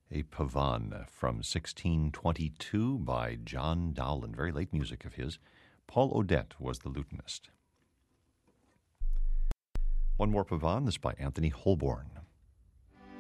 a pavane from 1622 by John Dowland, very late music of his. Paul Odette was the lutenist. One more pavane, this by Anthony Holborn.